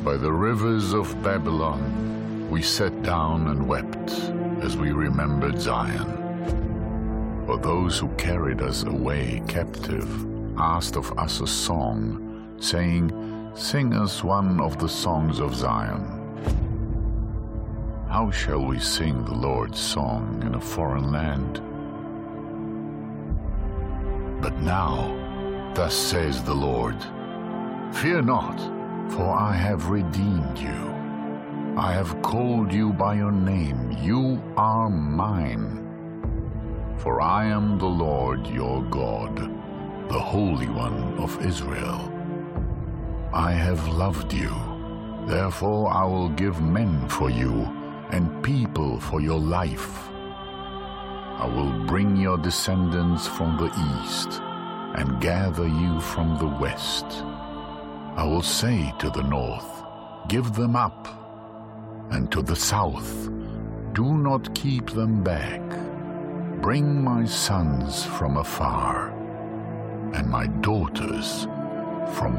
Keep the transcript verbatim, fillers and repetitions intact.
By the rivers of Babylon, we sat down and wept as we remembered Zion. For those who carried us away captive asked of us a song, saying, "Sing us one of the songs of Zion." How shall we sing the Lord's song in a foreign land? But now, thus says the Lord, "Fear not, for I have redeemed you. I have called you by your name. You are mine. For I am the Lord your God, the Holy One of Israel. I have loved you. Therefore I will give men for you and people for your life. I will bring your descendants from the east and gather you from the west. I will say to the north, give them up, and to the south, do not keep them back. Bring my sons from afar, and my daughters from